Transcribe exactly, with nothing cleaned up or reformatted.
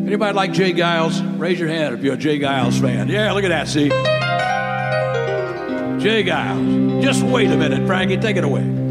Anybody like Jay Giles? Raise your hand if you're a Jay Giles fan. Yeah, look at that, see? Jay Giles. Just wait a minute, Frankie. Take it away.